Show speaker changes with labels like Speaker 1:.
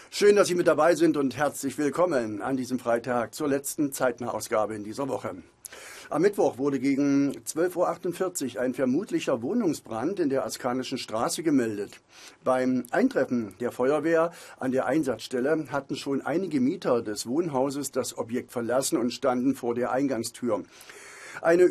Speaker 1: Schön, dass Sie mit dabei sind und herzlich willkommen an diesem Freitag zur letzten Zeitnahausgabe in dieser Woche. Am Mittwoch wurde gegen 12:48 Uhr ein vermutlicher Wohnungsbrand in der Askanischen Straße gemeldet. Beim Eintreffen der Feuerwehr an der Einsatzstelle hatten schon einige Mieter des Wohnhauses das Objekt verlassen und standen vor der Eingangstür. Eine